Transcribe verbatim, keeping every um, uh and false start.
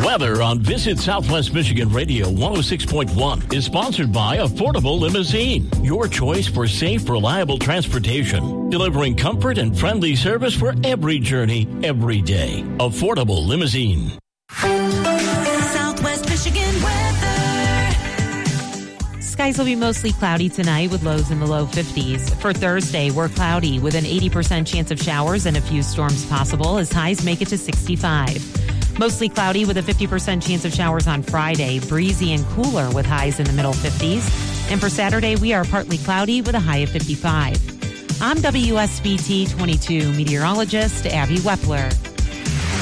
Weather on Visit Southwest Michigan Radio one oh six point one is sponsored by Affordable Limousine, your choice for safe, reliable transportation, delivering comfort and friendly service for every journey, every day. Affordable Limousine. Southwest Michigan weather. Skies will be mostly cloudy tonight with lows in the low fifties. For Thursday, we're cloudy with an eighty percent chance of showers and a few storms possible as highs make it to sixty-five. Mostly cloudy with a fifty percent chance of showers on Friday, breezy and cooler with highs in the middle fifties. And for Saturday, we are partly cloudy with a high of fifty-five. I'm W S B T twenty-two meteorologist Abby Wepler.